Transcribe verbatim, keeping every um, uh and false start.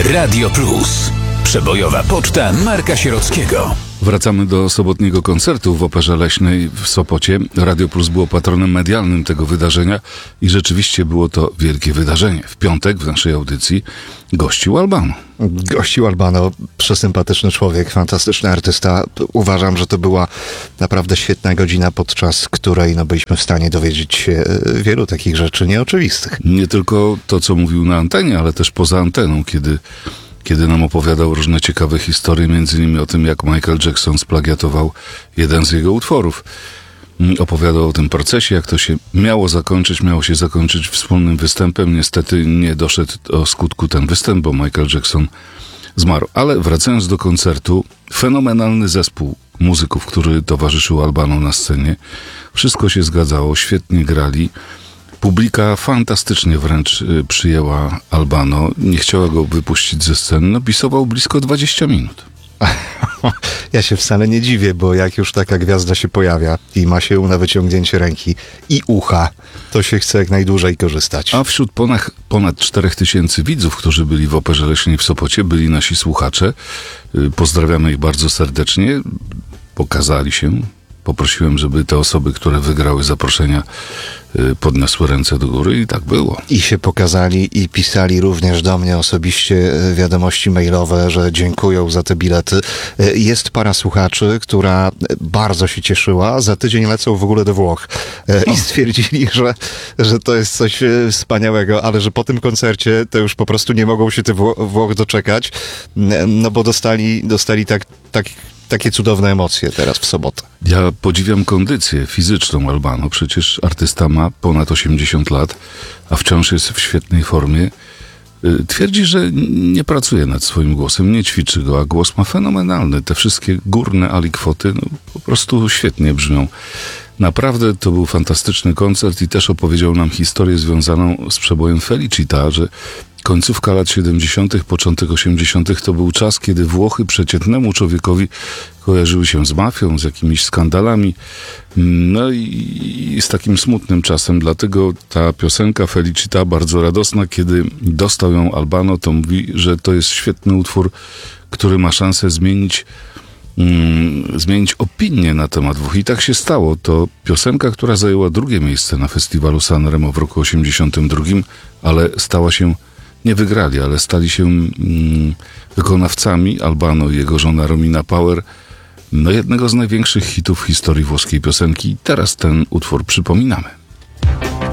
Radio Plus. Przebojowa poczta Marka Sierockiego. Wracamy do sobotniego koncertu w Operze Leśnej w Sopocie. Radio Plus było patronem medialnym tego wydarzenia i rzeczywiście było to wielkie wydarzenie. W piątek w naszej audycji gościł Albano. Gościł Albano, przesympatyczny człowiek, fantastyczny artysta. Uważam, że to była naprawdę świetna godzina, podczas której no, byliśmy w stanie dowiedzieć się wielu takich rzeczy nieoczywistych. Nie tylko to, co mówił na antenie, ale też poza anteną, kiedy... kiedy nam opowiadał różne ciekawe historie, między innymi o tym, jak Michael Jackson splagiatował jeden z jego utworów. Opowiadał o tym procesie, jak to się miało zakończyć, miało się zakończyć wspólnym występem. Niestety nie doszedł do skutku ten występ, bo Michael Jackson zmarł. Ale wracając do koncertu, fenomenalny zespół muzyków, który towarzyszył Albano na scenie. Wszystko się zgadzało, świetnie grali. Publika fantastycznie wręcz przyjęła Albano. Nie chciała go wypuścić ze sceny. No, bisował blisko dwadzieścia minut. Ja się wcale nie dziwię, bo jak już taka gwiazda się pojawia i ma się na wyciągnięcie ręki i ucha, to się chce jak najdłużej korzystać. A wśród ponad, ponad czterech tysięcy widzów, którzy byli w Operze Leśnej w Sopocie, byli nasi słuchacze. Pozdrawiamy ich bardzo serdecznie. Pokazali się. Poprosiłem, żeby te osoby, które wygrały zaproszenia, podniosły ręce do góry i tak było. I się pokazali i pisali również do mnie osobiście wiadomości mailowe, że dziękują za te bilety. Jest para słuchaczy, która bardzo się cieszyła. Za tydzień lecą w ogóle do Włoch i stwierdzili, że, że to jest coś wspaniałego, ale że po tym koncercie to już po prostu nie mogą się tych Włoch doczekać, no bo dostali, dostali tak, tak takie cudowne emocje teraz w sobotę. Ja podziwiam kondycję fizyczną Albano. Przecież artysta ma ponad osiemdziesiąt lat, a wciąż jest w świetnej formie. Twierdzi, że nie pracuje nad swoim głosem, nie ćwiczy go, a głos ma fenomenalny. Te wszystkie górne alikwoty no, po prostu świetnie brzmią. Naprawdę to był fantastyczny koncert i też opowiedział nam historię związaną z przebojem Felicita, że końcówka lat siedemdziesiątych, początek osiemdziesiątych to był czas, kiedy Włochy przeciętnemu człowiekowi kojarzyły się z mafią, z jakimiś skandalami, no i, i z takim smutnym czasem. Dlatego ta piosenka Felicita, bardzo radosna, kiedy dostał ją Albano, to mówi, że to jest świetny utwór, który ma szansę zmienić Mm, zmienić opinię na temat Włoch. I tak się stało. To piosenka, która zajęła drugie miejsce na festiwalu Sanremo w roku osiemdziesiątym drugim, ale stała się, nie wygrali, ale stali się mm, wykonawcami Albano i jego żona Romina Power, no jednego z największych hitów w historii włoskiej piosenki. I teraz ten utwór przypominamy.